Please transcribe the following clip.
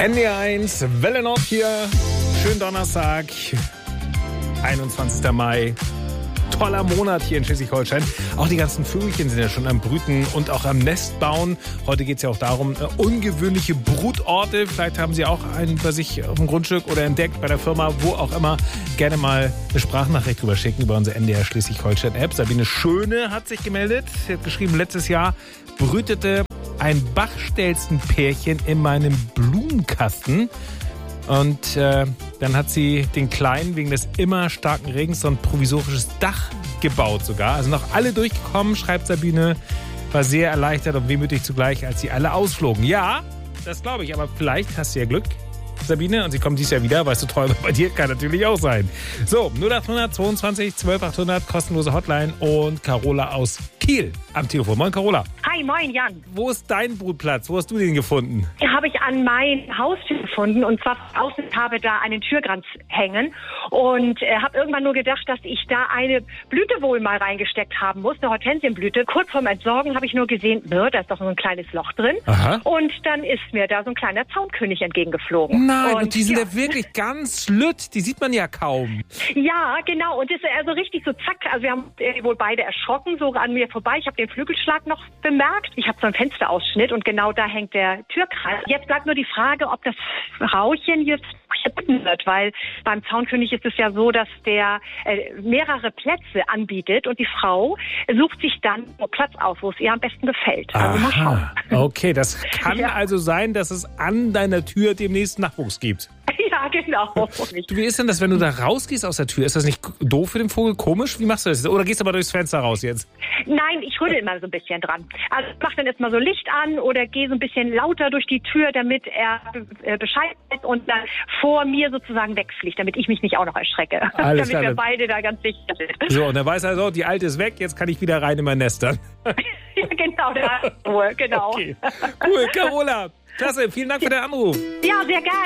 NDR1, Welle Nord hier. Schönen Donnerstag, 21. Mai. Toller Monat hier in Schleswig-Holstein. Auch die ganzen Vögelchen sind ja schon am Brüten und auch am Nest bauen. Heute geht es ja auch darum, ungewöhnliche Brutorte. Vielleicht haben Sie auch einen bei sich auf dem Grundstück oder entdeckt bei der Firma, wo auch immer. Gerne mal eine Sprachnachricht drüber schicken über unsere NDR Schleswig-Holstein-App. Sabine Schöne hat sich gemeldet. Sie hat geschrieben, letztes Jahr brütete ein Bachstelzenpärchen in meinem Blumenkasten. Und dann hat sie den Kleinen wegen des immer starken Regens so ein provisorisches Dach gebaut sogar. Also noch alle durchgekommen, schreibt Sabine. War sehr erleichtert und wehmütig zugleich, als sie alle ausflogen. Ja, das glaube ich, aber vielleicht hast du ja Glück, Sabine, und sie kommt dieses Jahr wieder. Weißt du, Träume bei dir kann natürlich auch sein. So, 0800 22 12 800, kostenlose Hotline und Carola aus Kiel am Telefon. Moin, Carola. Hi, moin, Jan. Wo ist dein Brutplatz? Wo hast du den gefunden? Den habe ich an mein Haustür gefunden und zwar außen habe da einen Türkranz hängen und habe irgendwann nur gedacht, dass ich da eine Blüte wohl mal reingesteckt haben muss, eine Hortensienblüte. Kurz vorm Entsorgen habe ich nur gesehen, da ist doch so ein kleines Loch drin. Aha. Und dann ist mir da so ein kleiner Zaunkönig entgegengeflogen. Nein, und die sind ja wirklich ganz lütt, die sieht man ja kaum. Ja, genau, und das ist also richtig so zack, also wir haben wohl beide erschrocken, so an mir vorbei. Ich habe den Flügelschlag noch bemerkt. Ich habe so einen Fensterausschnitt und genau da hängt der Türkranz. Jetzt bleibt nur die Frage, ob das Frauchen jetzt wird, weil beim Zaunkönig ist es ja so, dass der mehrere Plätze anbietet und die Frau sucht sich dann Platz aus, wo es ihr am besten gefällt. Also mal schauen. Okay, das kann also sein, dass es an deiner Tür demnächst Nachwuchs gibt. Ja, genau. Du, wie ist denn das, wenn du da rausgehst aus der Tür? Ist das nicht doof für den Vogel? Komisch? Wie machst du das? Oder gehst du aber durchs Fenster raus jetzt? Nein, ich rüttel immer so ein bisschen dran. Also ich mache dann erstmal so Licht an oder gehe so ein bisschen lauter durch die Tür, damit er Bescheid weiß und dann vor mir sozusagen wegfliegt, damit ich mich nicht auch noch erschrecke. Alles damit klar. wir beide da ganz sicher sind. So, und dann weiß er so, die Alte ist weg, jetzt kann ich wieder rein in mein Nest dann. Ja, genau, da Ruhe, genau. Okay. Cool, Carola. Klasse, vielen Dank für den Anruf. Ja, sehr gerne.